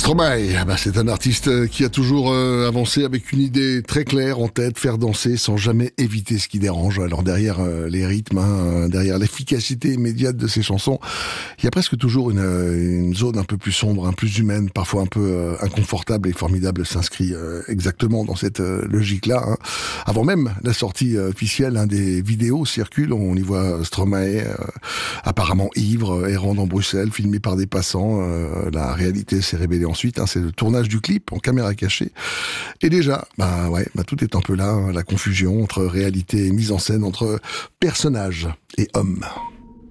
Stromae, c'est un artiste qui a toujours avancé avec une idée très claire en tête, faire danser sans jamais éviter ce qui dérange. Alors derrière les rythmes, derrière l'efficacité immédiate de ses chansons, il y a presque toujours une zone un peu plus sombre, plus humaine, parfois un peu inconfortable, et Formidable s'inscrit exactement dans cette logique-là. Avant même la sortie officielle, des vidéos circulent, on y voit Stromae apparemment ivre, errant dans Bruxelles, filmé par des passants. La réalité s'est révélée ensuite, c'est le tournage du clip en caméra cachée. Et déjà, tout est un peu là, la confusion entre réalité et mise en scène, entre personnages et hommes.